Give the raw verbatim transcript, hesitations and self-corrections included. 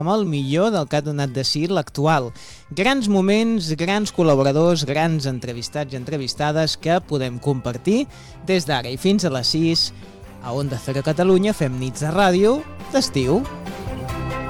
com el millor del que ha donat de si l'actual. Grans moments, grans col·laboradors, grans entrevistats i entrevistades que podem compartir des d'ara i fins a les sis a Onda Cero Catalunya. Fem nits de ràdio d'estiu.